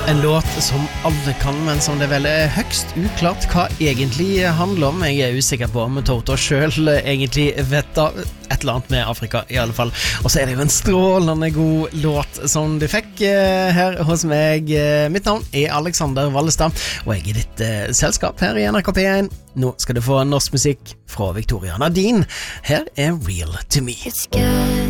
En låt som alle kan, men som det vel høgst uklart hva egentlig handler om. Jeg usikker på om Toto selv egentlig vet da et eller annet med Afrika i alle fall. Og så det jo en strålende god låt som du fikk her hos meg. Mitt navn Alexander Wallestad, og jeg ditt selskap her i NRK P1. Nå skal du få norsk musikk fra Victoria Nadine. Her Real to Me. It's good.